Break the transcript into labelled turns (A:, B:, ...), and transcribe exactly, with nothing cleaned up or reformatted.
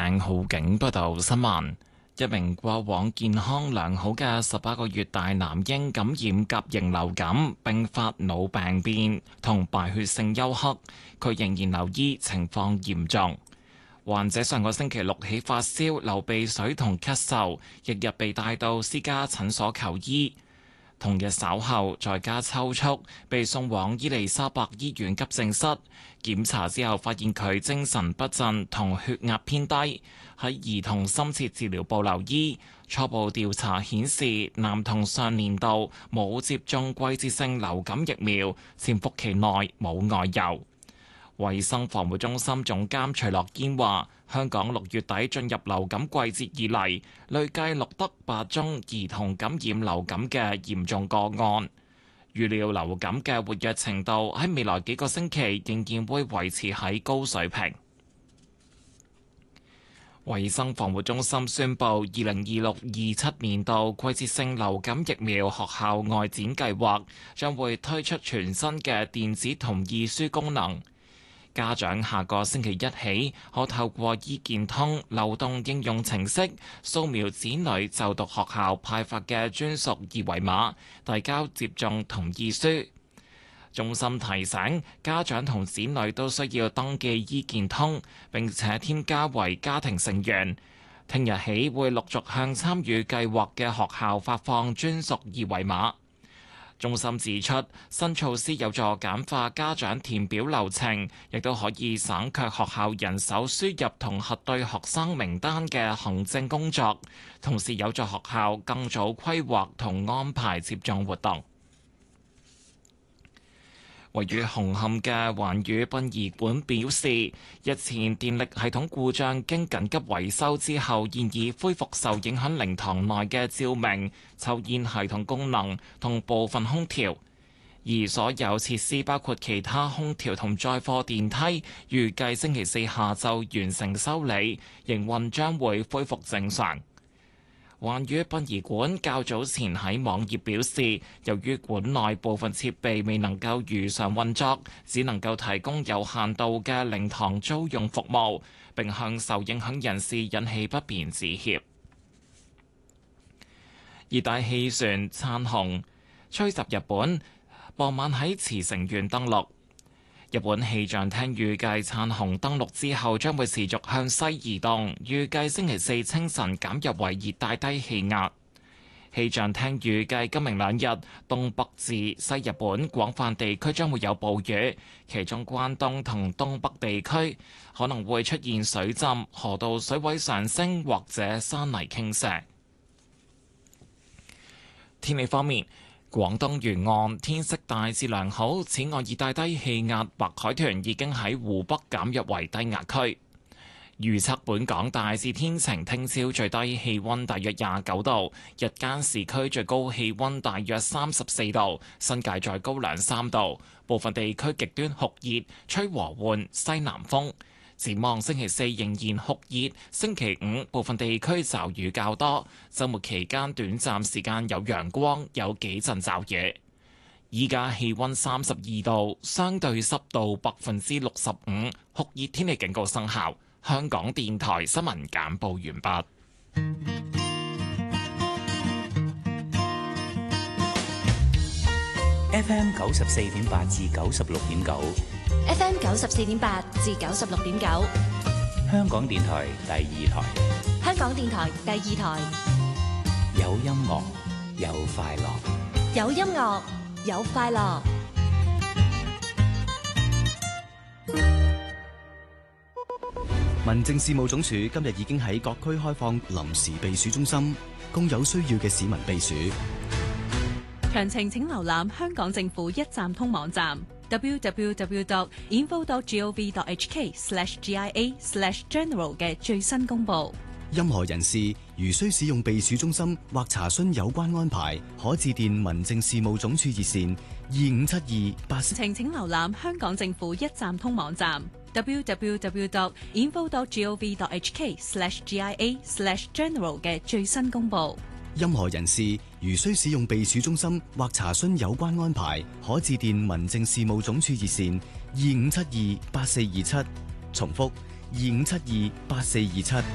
A: 鄭浩景報道新聞。一名過往健康良好嘅十八個月大男嬰感染甲型流感，並發腦病變同敗血性休克，佢仍然留醫，情況嚴重。患者上個星期六起發燒、流鼻水同咳嗽，翌日被帶到私家診所求醫。同日稍後在家抽搐，被送往伊利沙伯醫院急症室檢查之後，發現佢精神不振同血壓偏低，喺兒童深切治療部留醫。初步調查顯示，男童上年度冇接種季節性流感疫苗，潛伏期內冇外遊。衛生防護中心總監徐樂堅話，香港六月底進入流感季節以嚟，累計錄得八宗兒童感染流感嘅嚴重個案。預料流感嘅活躍程度喺未來幾個星期仍然會維持喺高水平。衛生防護中心宣布，二零二六二七年度季節性流感疫苗學校外展計劃將會推出全新嘅電子同意書功能。家長下個星期一起可透過醫健通流動應用程式掃描子女就讀學校派發嘅專屬二維碼，遞交接種同意書。中心提醒家長同子女都需要登記醫健通，並且添加為家庭成員。聽日起會陸續向參與計劃嘅學校發放專屬二維碼。中心指出，新措施有助簡化家長填表流程，亦都可以省卻學校人手輸入同核對學生名單嘅行政工作，同時有助學校更早規劃同安排接種活動。位於紅磡嘅環宇殯儀館表示，日前電力系統故障經緊急維修之後，現已恢復受影響靈堂內嘅照明、抽煙系統功能同部分空調，而所有設施包括其他空調同載貨電梯，預計星期四下晝完成修理，營運將會恢復正常。環宇殯儀館較早前喺網頁表示，由於館內部分設備未能夠如常運作，只能夠提供有限度嘅靈堂租用服務，並向受影響人士引起不便致歉。熱帶氣旋燦紅吹襲日本，傍晚喺茨城縣登陸。日本氣象廳預計燦紅登陸之後將會持續向西移動，預計星期四清晨減弱為熱帶低氣壓。氣象廳預計今明兩日東北至西日本廣泛地區將會有暴雨，其中關東同東北地區可能會出現水浸、河道水位上升或者山泥傾瀉。天氣方面，廣東沿岸天色大致良好，此外熱帶低氣壓或海豚已經喺湖北減弱為低壓區。預測本港大致天晴，聽朝最低氣溫大約廿九度，日間市區最高氣溫大約三十四度，新界再高兩三度，部分地區極端酷熱，吹和緩西南風。展望星期四仍然酷熱，星期五部分地區驟雨較多，週末期間短暫時間有陽光，有幾陣驟雨。依家氣溫三十二度，相對濕度百分之六十五，酷熱天氣警告生效。香港電台新聞簡報完畢。
B: F M 九十四點八至九十六點九
C: ，F M 九十四點八至九十六點九，
B: 香港電台第二台，
C: 香港電台第二台，
B: 有音樂有快樂，
C: 有音樂有快樂。
D: 民政事務總署今日已經喺各區開放臨時避暑中心，供有需要嘅市民避暑。
E: 詳情請瀏覽香港政府一站通網站 double-u double-u double-u dot info dot gov dot h k slash g i a slash general 嘅最新公佈。
D: 任何人士如需使用避暑中心或查詢有關安排，可致電民政事務總署熱線二五七二八。
E: 詳情瀏覽香港政府一站通網站 double-u double-u double-u dot info dot gov dot h k slash g i a slash general 嘅最新公佈。
D: 任何人士如需使用避暑中心或查詢有關安排，可致電民政事務總署熱線二五七二八四二七。重複二五七二八四二七。